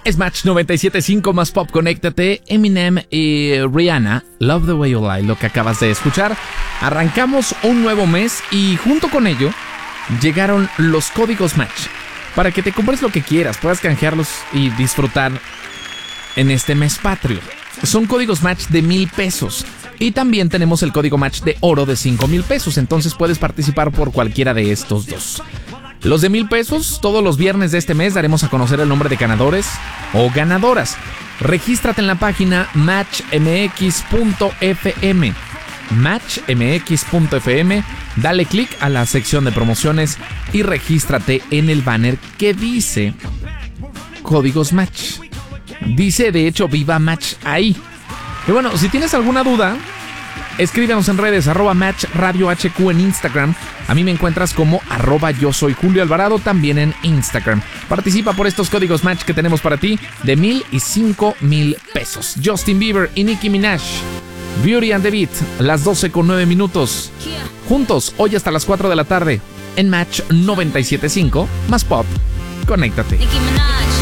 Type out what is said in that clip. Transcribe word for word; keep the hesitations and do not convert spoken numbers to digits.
Es Match noventa y siete punto cinco más pop, conéctate. Eminem y Rihanna, Love the Way You Lie, lo que acabas de escuchar. Arrancamos un nuevo mes y junto con ello llegaron los códigos Match para que te compres lo que quieras, puedas canjearlos y disfrutar en este mes patrio. Son códigos Match de mil pesos y también tenemos el código Match de oro de cinco mil pesos, entonces puedes participar por cualquiera de estos dos. Los de mil pesos, todos los viernes de este mes daremos a conocer el nombre de ganadores o ganadoras. Regístrate en la página match m x punto f m. match m x punto f m, dale clic a la sección de promociones y regístrate en el banner que dice Códigos Match. Dice de hecho Viva Match ahí. Y bueno, si tienes alguna duda, escríbenos en redes, arroba Match Radio H Q en Instagram. A mí me encuentras como arroba yo soy Julio Alvarado, también en Instagram. Participa por estos códigos Match que tenemos para ti de mil y cinco mil pesos. Justin Bieber y Nicki Minaj, Beauty and the Beat, las doce con nueve minutos. Juntos, hoy hasta las cuatro de la tarde, en Match noventa y siete punto cinco, más pop. Conéctate. Nicki Minaj.